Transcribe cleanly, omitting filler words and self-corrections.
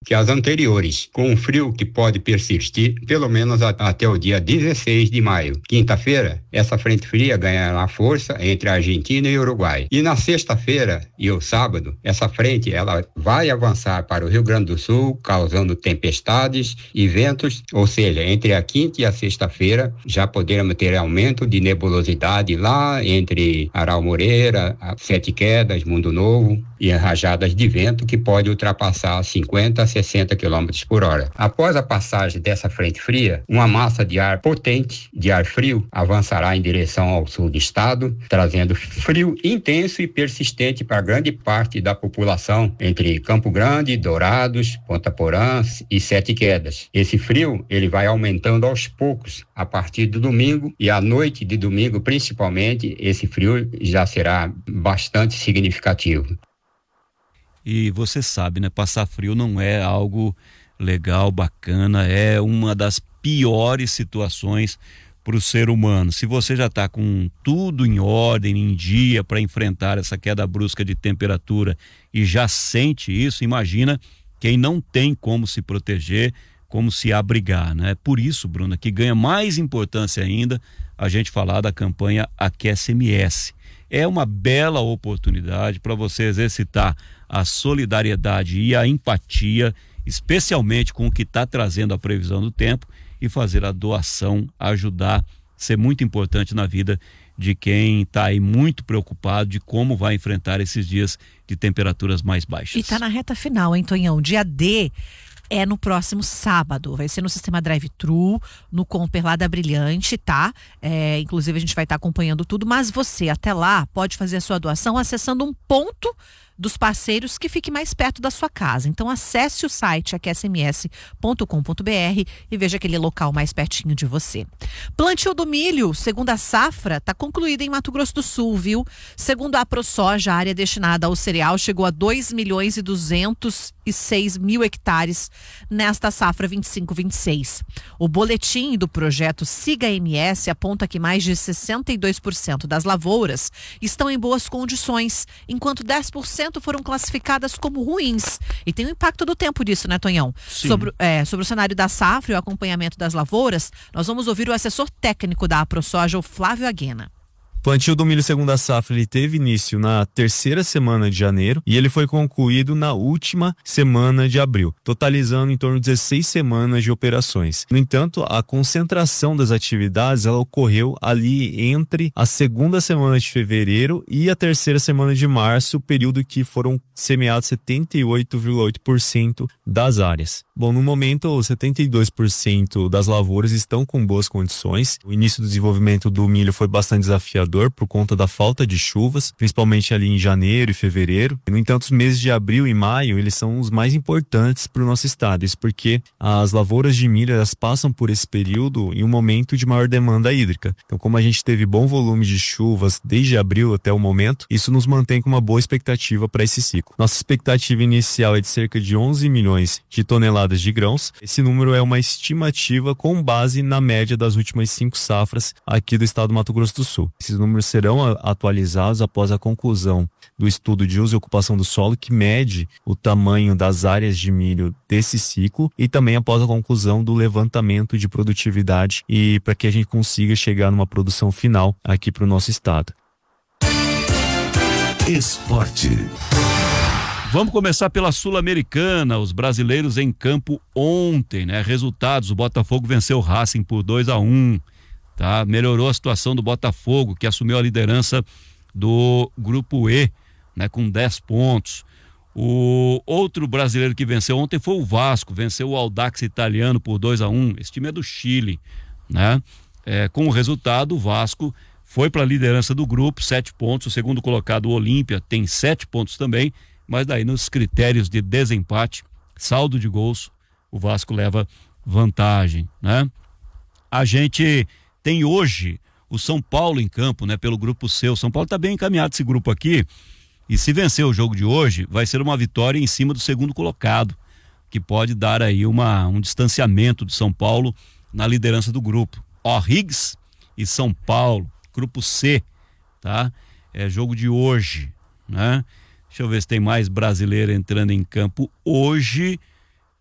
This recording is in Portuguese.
que as anteriores, com um frio que pode persistir pelo menos até o dia 16 de maio. Quinta-feira, essa frente fria ganhará força entre a Argentina e o Uruguai. E na sexta-feira e o sábado, essa frente ela vai avançar para o Rio Grande do Sul, causando tempestades e ventos, ou seja, entre a quinta e a sexta-feira já poderemos ter aumento de nebulosidade lá entre Aral Moreira, Sete Quedas, Mundo Novo e rajadas de vento que pode ultrapassar 50 a 60 km por hora. Após a passagem dessa frente fria, uma massa de ar potente, de ar frio, avançará em direção ao sul do estado, trazendo frio intenso e persistente para grande parte da população entre Campo Grande, Dourados, Ponta Porã e Sete Quedas. Esse frio, ele vai aumentando aos poucos a partir do domingo, e à noite de domingo, principalmente, esse frio já será bastante significativo. E você sabe, né? Passar frio não é algo legal, bacana, é uma das piores situações para o ser humano. Se você já está com tudo em ordem, em dia, para enfrentar essa queda brusca de temperatura e já sente isso, imagina quem não tem como se proteger, como se abrigar, né? Por isso, Bruna, que ganha mais importância ainda a gente falar da campanha Aquece MS. É uma bela oportunidade para você exercitar a solidariedade e a empatia, especialmente com o que está trazendo a previsão do tempo, e fazer a doação, ajudar, ser muito importante na vida de quem está aí muito preocupado de como vai enfrentar esses dias de temperaturas mais baixas. E está na reta final, hein, Tonhão? Dia D é no próximo sábado, vai ser no sistema drive-thru, no Comper lá da Brilhante, tá? Inclusive a gente vai estar acompanhando tudo, mas você até lá pode fazer a sua doação acessando um ponto dos parceiros que fique mais perto da sua casa. Então acesse o site aquecms.com.br e veja aquele local mais pertinho de você. Plantio do milho, segunda safra, está concluída em Mato Grosso do Sul, viu? Segundo a AproSoja, a área destinada ao cereal chegou a 2.206.000 hectares nesta safra 25-26. O boletim do projeto Siga MS aponta que mais de 62% das lavouras estão em boas condições, enquanto 10% foram classificadas como ruins. E tem o impacto do tempo disso, né, Tonhão? Sobre o cenário da safra e o acompanhamento das lavouras, nós vamos ouvir o assessor técnico da AproSoja, o Flávio Aguena. O plantio do milho segunda safra ele teve início na terceira semana de janeiro e ele foi concluído na última semana de abril, totalizando em torno de 16 semanas de operações. No entanto, a concentração das atividades ela ocorreu ali entre a segunda semana de fevereiro e a terceira semana de março, período que foram semeados 78,8% das áreas. Bom, no momento, 72% das lavouras estão com boas condições. O início do desenvolvimento do milho foi bastante desafiador por conta da falta de chuvas, principalmente ali em janeiro e fevereiro. No entanto, os meses de abril e maio, eles são os mais importantes para o nosso estado. Isso porque as lavouras de milho, elas passam por esse período em um momento de maior demanda hídrica. Então, como a gente teve bom volume de chuvas desde abril até o momento, isso nos mantém com uma boa expectativa para esse ciclo. Nossa expectativa inicial é de cerca de 11 milhões de toneladas de grãos. Esse número é uma estimativa com base na média das últimas 5 safras aqui do estado do Mato Grosso do Sul. Esses números serão atualizados após a conclusão do estudo de uso e ocupação do solo, que mede o tamanho das áreas de milho desse ciclo, e também após a conclusão do levantamento de produtividade, e para que a gente consiga chegar numa produção final aqui para o nosso estado. Esporte. Vamos começar pela Sul-Americana, os brasileiros em campo ontem, né? Resultados: o Botafogo venceu o Racing por 2-1, tá? Melhorou a situação do Botafogo, que assumiu a liderança do Grupo E, né? Com 10 pontos. O outro brasileiro que venceu ontem foi o Vasco, venceu o Audax Italiano por 2-1, esse time é do Chile, né? Com o resultado, o Vasco foi para a liderança do grupo, 7 pontos, o segundo colocado, o Olímpia, tem 7 pontos também, mas daí nos critérios de desempate, saldo de gols, o Vasco leva vantagem, né? A gente tem hoje o São Paulo em campo, né? Pelo grupo C. O São Paulo está bem encaminhado esse grupo aqui, e se vencer o jogo de hoje, vai ser uma vitória em cima do segundo colocado, que pode dar aí um distanciamento do São Paulo na liderança do grupo. O'Higgins e São Paulo, grupo C, tá? É jogo de hoje, né? Deixa eu ver se tem mais brasileiro entrando em campo hoje.